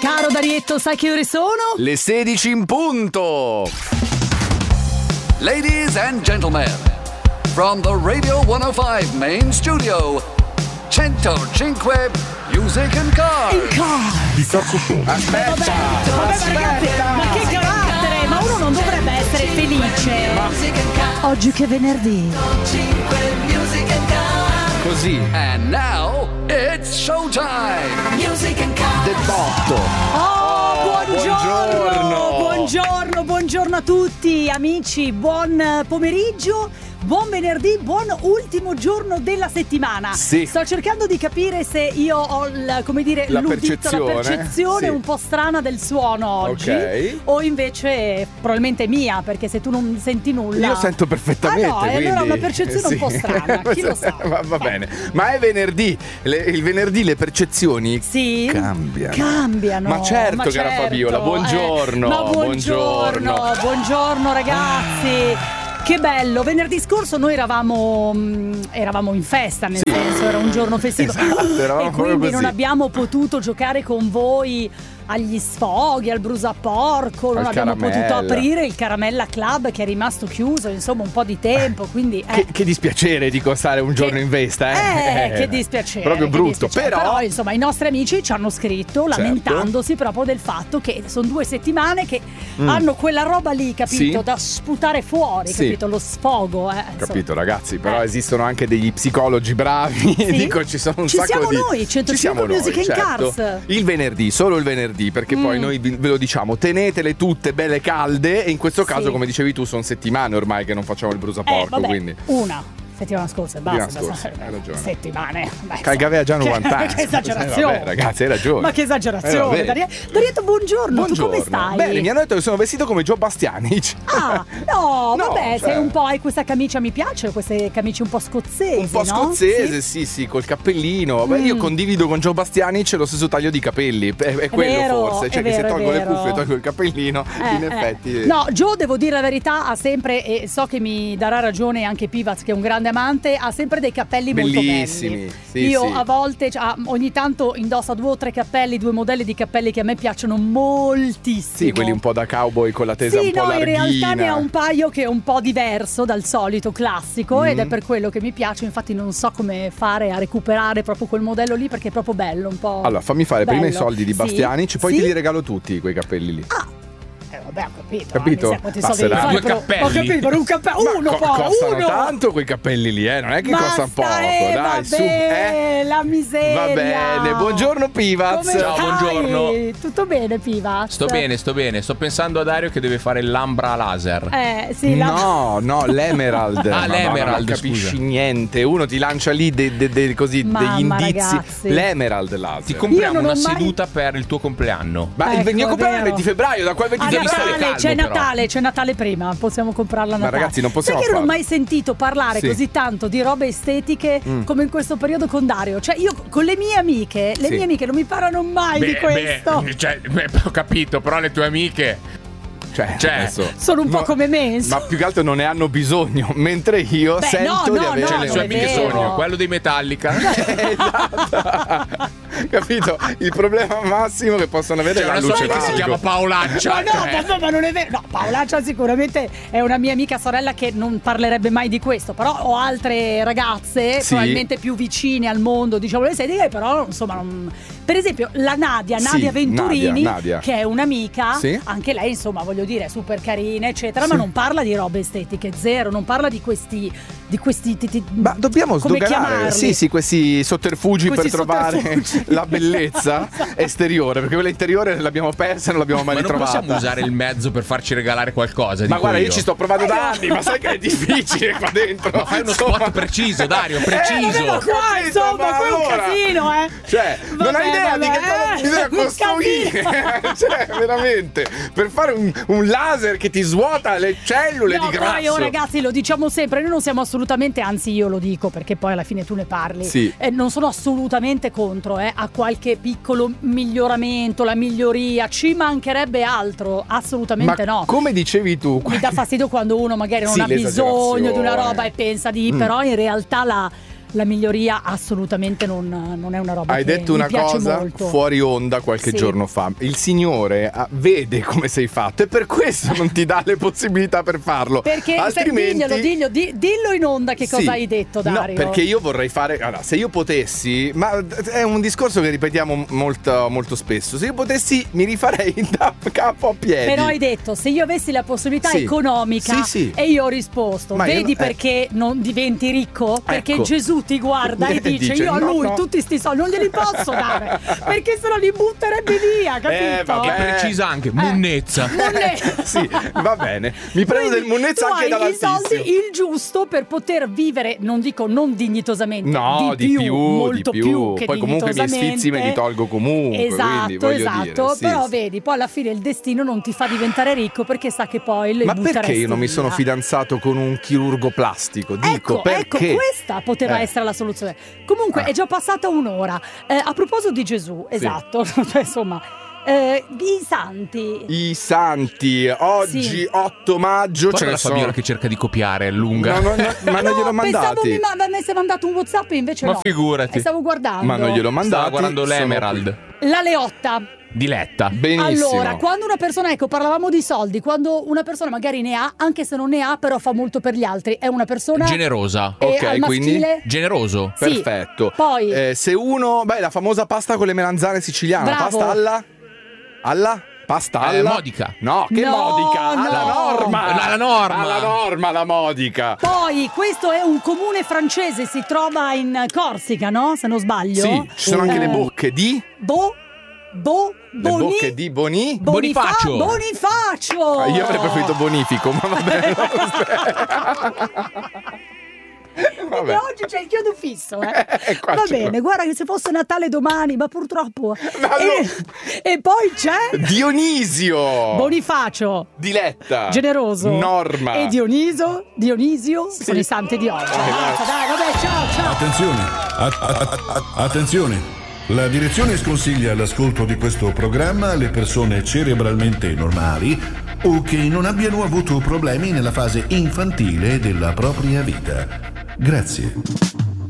Caro Darietto, sai che ore sono? Le 16 in punto. Ladies and gentlemen, from the Radio 105 main studio, 105 Music and Cars. Aspetta. Ragazzi, ma che carattere! Ma uno non dovrebbe essere felice. Oggi che è venerdì. Così. And now, it's showtime. Music and Cars. Del botto. Buongiorno a tutti amici, buon pomeriggio, buon venerdì, buon ultimo giorno della settimana. Sì. Sto cercando di capire se io ho la percezione sì, un po' strana del suono oggi, ok, o invece probabilmente mia, perché se tu non senti nulla. Io sento perfettamente. Ah no, quindi... allora una percezione sì, un po' strana, chi lo sa. Va bene, ma è venerdì, il venerdì le percezioni sì, cambiano. Ma certo, cara Fabiola, buongiorno. Ma buongiorno ragazzi. Che bello, venerdì scorso noi eravamo in festa, nel senso era un giorno festivo, esatto, e quindi così. non abbiamo potuto giocare con voi agli sfoghi, al brusaporco, non abbiamo potuto aprire il Caramella Club che è rimasto chiuso, insomma un po' di tempo, quindi che dispiacere dico stare un giorno in festa, che dispiacere, proprio brutto, però insomma i nostri amici ci hanno scritto lamentandosi proprio del fatto che sono 2 settimane che hanno quella roba lì, capito, Sì. da sputare fuori, capito, lo sfogo, capito ragazzi, però esistono anche degli psicologi bravi. Sì? Dico, ci sono un sacco siamo di noi, 105 Music and certo. Cars. Il venerdì, solo il venerdì, perché poi noi ve lo diciamo, tenetele tutte belle calde, e in questo caso, come dicevi tu, sono settimane ormai che non facciamo il brusaporco, quindi una settimana scorsa e basta. Hai ragione. Settimane. Calga aveva già 90 anni. Che esagerazione. Vabbè, ragazzi, hai ragione. Ma che esagerazione. Darietto, buongiorno. Tu come stai? Bene, mi hanno detto che sono vestito come Joe Bastianic. Ah, no, vabbè, cioè... sei un po', hai questa camicia, mi piace, queste camicie un po' scozzesi, un po' scozzese, sì, col cappellino. Beh, io condivido con Joe Bastianic lo stesso taglio di capelli. È quello vero, forse. Cioè, che se tolgo le cuffie e tolgo il cappellino, in effetti. No, Joe, devo dire la verità, ha sempre, e so che mi darà ragione anche Pivaz, che è un grande amante, ha sempre dei cappelli bellissimi, molto belli. Sì, io sì. A volte, ogni tanto indossa 2 o 3 cappelli, 2 modelli di cappelli che a me piacciono moltissimo. Sì, quelli un po' da cowboy con la tesa un po' larghina. In realtà ne ha un paio che è un po' diverso dal solito classico, ed è per quello che mi piace. Infatti non so come fare a recuperare proprio quel modello lì, perché è proprio bello, un po'. Allora, fammi fare bello. prima i soldi di Bastianic, poi te li regalo tutti quei capelli lì. Vabbè, ho capito. Ma Ho capito, per un cappello. Costano tanto quei capelli lì, non è che costano poco. Dai, vabbè, su. La miseria. Va bene, buongiorno Pivaz. Come Ciao, stai? buongiorno. Tutto bene, Pivaz? Sto bene. Sto pensando a Dario che deve fare l'ambra laser. Sì, No, l'Emerald. L'Emerald, non capisci scusa. niente. Uno ti lancia lì così degli indizi. Ragazzi. L'Emerald laser. Ti compriamo una mai... seduta per il tuo compleanno. Ma il mio compleanno è il 20 febbraio, da qua al 20 febbraio. C'è Natale prima, possiamo comprarla a Natale. Ma ragazzi, non possiamo Sai che non ho mai sentito parlare così tanto di robe estetiche come in questo periodo con Dario. Cioè io con le mie amiche non mi parlano mai di questo. Ho capito, però le tue amiche adesso, sono un po' come me, ma più che altro non ne hanno bisogno, mentre io sento di avere le sue amiche sono quello dei Metallica. Esatto. Capito? Il problema massimo che possono avere è la luce che si chiama Paolaccia. Ma non è vero. No, Paolaccia sicuramente è una mia amica sorella che non parlerebbe mai di questo. Però ho altre ragazze probabilmente più vicine al mondo, diciamo, le sedie, però insomma per esempio la Nadia Venturini, Nadia. che è un'amica, anche lei insomma voglio dire super carina eccetera, ma non parla di robe estetiche, zero, non parla di questi ma dobbiamo sdoganare questi sotterfugi per trovare la bellezza esteriore, perché quella interiore l'abbiamo persa e non l'abbiamo mai ritrovata. Ma non possiamo usare il mezzo per farci regalare qualcosa? Ma guarda, io ci sto provando da anni, ma sai che è difficile qua dentro. Ma fai uno spot preciso, Dario, preciso. Qua insomma, qui è un casino, Cioè, non hai idea di che cosa bisogna costruire. Cioè, veramente, per fare un laser che ti svuota le cellule di grasso. Poi, ragazzi, lo diciamo sempre, noi non siamo assolutamente, anzi io lo dico perché poi alla fine tu ne parli, non sono assolutamente contro a qualche piccolo miglioramento, la miglioria, ci mancherebbe altro, assolutamente no. Come dicevi tu, mi dà fastidio quando uno magari non ha bisogno di una roba e pensa però in realtà la miglioria assolutamente non è una roba Hai che detto mi una piace cosa molto. fuori onda qualche giorno fa. Il Signore vede come sei fatto e per questo non ti dà le possibilità per farlo. Perché altrimenti dillo in onda che cosa hai detto, Dario. No, perché io vorrei fare, allora, se io potessi, ma è un discorso che ripetiamo molto, molto spesso, se io potessi mi rifarei da capo a piedi. Però hai detto, se io avessi la possibilità economica, e io ho risposto, vedi perché non diventi ricco? Perché Gesù ti guarda e dice io a lui tutti sti soldi non glieli posso dare, perché se no li butterebbe via, capito? Che precisa anche, munnezza. Sì, va bene, mi prendo del munnezza anche dall'altissimo. I soldi il giusto per poter vivere, non dico non dignitosamente, di più, molto più che poi comunque i miei sfizi me li tolgo comunque. Esatto, dire, però vedi, poi alla fine il destino non ti fa diventare ricco perché sa che poi le butteresti. Ma perché io non mi sono fidanzato con un chirurgo plastico? Dico, perché? Ecco, questa poteva essere la soluzione. Comunque è già passata un'ora. A proposito di Gesù, esatto, insomma, i santi oggi 8 maggio. C'è la Fabiola che cerca di copiare, è lunga. No, ma non gliel'ho mandati. Pensavo mi avesse mandato un WhatsApp e invece ma figurati. E stavo guardando. Ma non gliel'ho mandati. Stavo guardando l'Emerald. La Leotta. Diletta. Benissimo. Allora, quando una persona, parlavamo di soldi, quando una persona magari ne ha, anche se non ne ha, però fa molto per gli altri, è una persona generosa. Ok, quindi generoso. Sì. Perfetto. Poi se uno, la famosa pasta con le melanzane siciliana, bravo. Pasta alla pasta alla modica. No, che modica? Alla norma la modica. Poi questo è un comune francese, si trova in Corsica, no? Se non sbaglio. Sì, ci sono anche le bocche di le bocche di Bonifacio. Io avrei preferito Bonifico, ma va bene. Vabbè. Oggi c'è il chiodo fisso, va bene, guarda che se fosse Natale domani, ma purtroppo e poi c'è Dionisio, Bonifacio, Diletta, Generoso, Norma e Dionisio sono i santi di oggi. Vabbè, ciao. Attenzione. La direzione sconsiglia l'ascolto di questo programma alle persone cerebralmente normali o che non abbiano avuto problemi nella fase infantile della propria vita. Grazie.